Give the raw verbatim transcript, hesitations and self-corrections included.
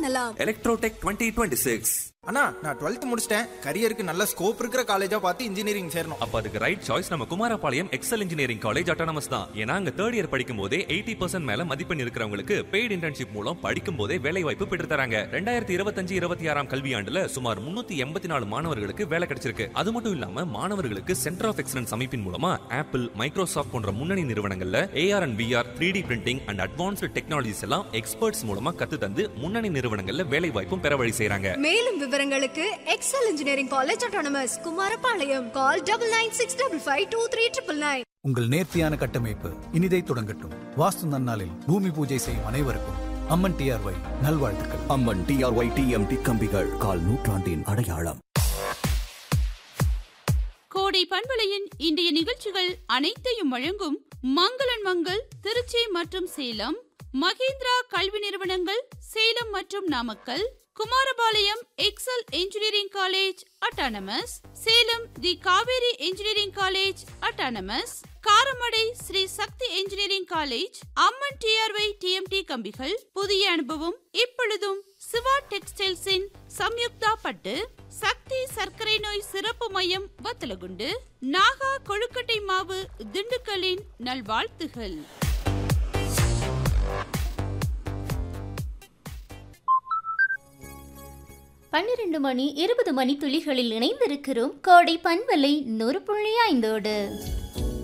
பண்ணலாம். Electrotech twenty twenty-six. அண்ணா, நான் twelfth முடிச்சிட்டேன். கரியருக்கு நல்ல ஸ்கோப் இருக்கிற காலேஜா பார்த்து இன்ஜினியரிங் சேரணும். அப்ப அதுக்கு ரைட் சாய்ஸ் நம்ம Kumarapalayam XL engineering college autonomous தான். ஏன்னா அங்க தேர்ட் இயர் படிக்கும் போதே எயிட்டி பர்சன்ட் மேல மதிப்பெண் இருக்கிறவங்களுக்கு பெய்டு இன்டர்ன்ஷிப் மூலம் படிக்கும் போதே வேலை வாய்ப்பு பெற்று தராங்க. ரெண்டாயிரத்தி இருபத்தஞ்சு இருபத்தி ஆறாம் கல்வியாண்டுல சுமார் முன்னூத்தி எண்பத்தி நாலு மாணவர்களுக்கு வேலை கிடைச்சிருக்கு. அது மட்டும் இல்லாம மாணவர்களுக்கு சென்டர் ஆஃப் எக்ஸலன்ஸ் அமைப்பின் மூலமா ஆப்பிள், மைக்ரோசாஃப்ட் போன்ற முன்னணி நிறுவனங்கள்ல AR and VR, three D printing and advanced technologies எல்லாம் எக்ஸ்பர்ட்ஸ் மூலமா கத்து தந்து முன்னணி நிறுவனங்கள்ல வேலை வாய்ப்பும் பெற வழி செய்றாங்க. மேலும் விவரங்களுக்கு XL engineering college autonomous Kumarapalayam. Call double nine six double five two three triple nine. உங்கள் நேர்த்தியான கட்டமைப்பு இனிதை தொடங்கட்டும். வாஸ்து நன்னாளில் பூமி பூஜை செய்யும் அனைவருக்கும் அம்மன் டிஆர்ஒய் நல்வாழ்த்துக்கள். அம்மன் டிஆர்ஒய் டிஎம்டி கம்பிகள், கால் நூற்றாண்டின் அடையாளம். கோடை பண்பலையின் இன்றைய நிகழ்ச்சிகள் அனைத்தையும் வழங்கும் மங்களன் மங்கள் திருச்சி மற்றும் சேலம், மகேந்திரா கல்வி நிறுவனங்கள் சேலம் மற்றும் Namakkal, Kumarapalayam XL engineering college autonomous, Salem தி Kaveri engineering college autonomous, Karamadai Sri சக்தி இன்ஜினியரிங் காலேஜ், அம்மன் டிஆர்ஒய் டிஎம்டி கம்பிகள், புதிய அனுபவம் இப்பொழுதும் சிவா டெக்ஸ்டைல்ஸின் சம்யுக்தா பட்டு, சக்தி சர்க்கரை நோய் சிறப்பு மையம் வத்தலகுண்டு, நாகா கொழுக்கட்டை மாவு திண்டுக்கலின் நல்வாழ்த்துகள். பன்னிரண்டு மணி இருபது மணி துளிகளில் இணைந்திருக்கிறோம் கோடை பண்பலை நூறு புள்ளி ஐந்தோடு.